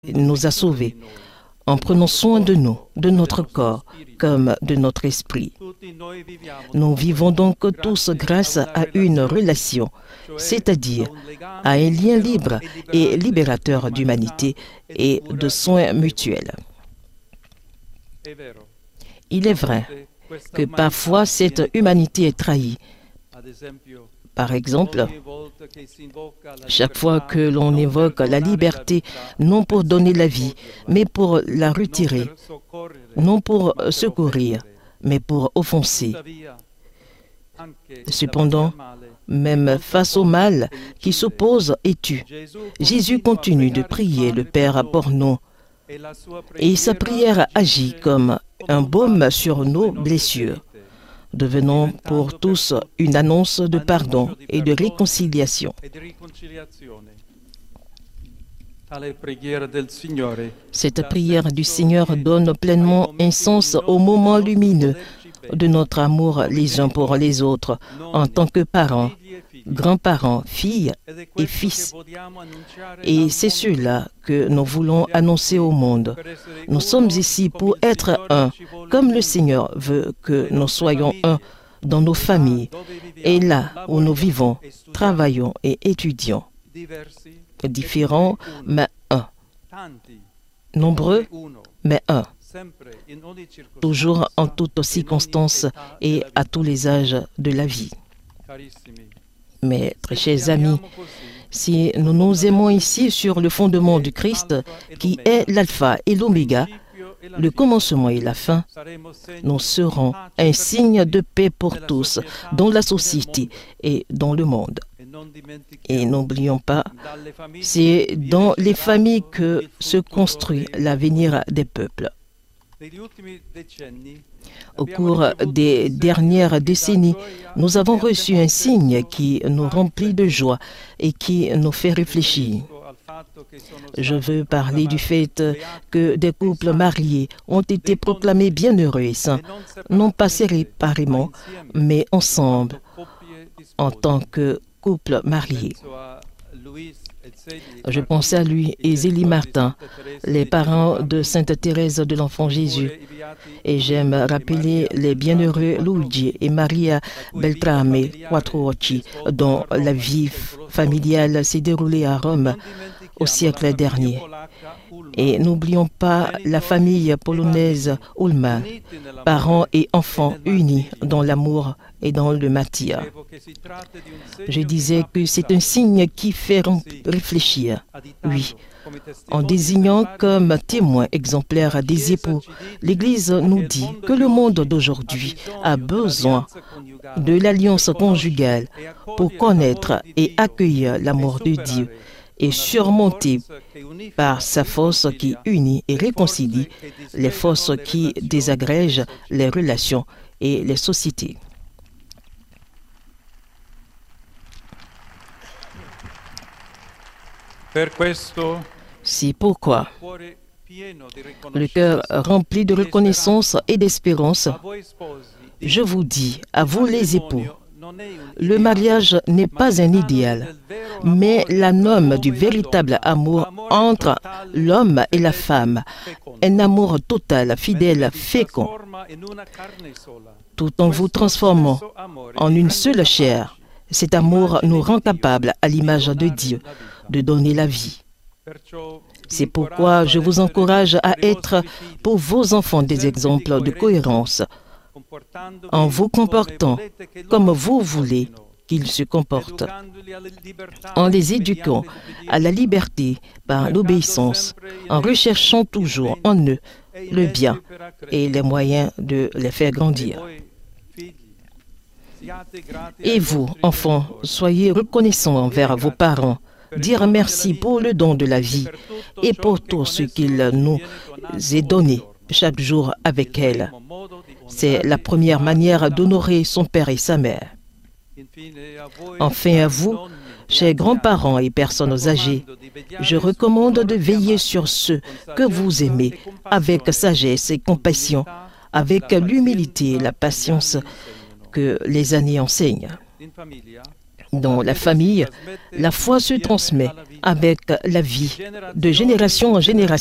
nous a sauvés, en prenant soin de nous, de notre corps, comme de notre esprit. Nous vivons donc tous grâce à une relation, c'est-à-dire à un lien libre et libérateur d'humanité et de soins mutuels. Il est vrai que parfois cette humanité est trahie. Par exemple, chaque fois que l'on évoque la liberté, non pour donner la vie, mais pour la retirer, non pour secourir, mais pour offenser. Cependant, même face au mal qui s'oppose et tue, Jésus continue de prier le Père pour nous. Et sa prière agit comme un baume sur nos blessures, devenant pour tous une annonce de pardon et de réconciliation. Cette prière du Seigneur donne pleinement un sens au moment lumineux de notre amour les uns pour les autres, en tant que parents, grands-parents, filles et fils. Et c'est cela que nous voulons annoncer au monde. Nous sommes ici pour être un, comme le Seigneur veut que nous soyons un dans nos familles et là où nous vivons, travaillons et étudions. Différents, mais un. Nombreux, mais un. Toujours en toutes circonstances et à tous les âges de la vie. Mes très chers amis, si nous nous aimons ici sur le fondement du Christ, qui est l'alpha et l'oméga, le commencement et la fin, nous serons un signe de paix pour tous, dans la société et dans le monde. Et n'oublions pas, c'est dans les familles que se construit l'avenir des peuples. Au cours des dernières décennies, nous avons reçu un signe qui nous remplit de joie et qui nous fait réfléchir. Je veux parler du fait que des couples mariés ont été proclamés bienheureux et saints, non pas séparément, mais ensemble, en tant que couple marié. Je pense à lui et Zélie Martin, les parents de Sainte Thérèse de l'Enfant Jésus. Et j'aime rappeler les bienheureux Luigi et Maria Beltrame Quattrocchi, dont la vie familiale s'est déroulée à Rome au siècle dernier. Et n'oublions pas la famille polonaise Ullmann, parents et enfants unis dans l'amour et dans le martyre. Je disais que c'est un signe qui fait réfléchir. Oui, en désignant comme témoin exemplaire des époux, l'Église nous dit que le monde d'aujourd'hui a besoin de l'alliance conjugale pour connaître et accueillir l'amour de Dieu et surmonter par sa force qui unit et réconcilie les forces qui désagrègent les relations et les sociétés. C'est pourquoi le cœur rempli de reconnaissance et d'espérance, je vous dis, à vous les époux, le mariage n'est pas un idéal, mais la norme du véritable amour entre l'homme et la femme, un amour total, fidèle, fécond, tout en vous transformant en une seule chair. Cet amour nous rend capables, à l'image de Dieu, de donner la vie. C'est pourquoi je vous encourage à être pour vos enfants des exemples de cohérence, en vous comportant comme vous voulez qu'ils se comportent, en les éduquant à la liberté par l'obéissance, en recherchant toujours en eux le bien et les moyens de les faire grandir. Et vous, enfants, soyez reconnaissants envers vos parents, dire merci pour le don de la vie et pour tout ce qu'il nous est donné chaque jour avec elle. C'est la première manière d'honorer son père et sa mère. Enfin, à vous, chers grands-parents et personnes âgées, je recommande de veiller sur ceux que vous aimez avec sagesse et compassion, avec l'humilité et la patience que les années enseignent. Dans la famille, la foi se transmet avec la vie de génération en génération.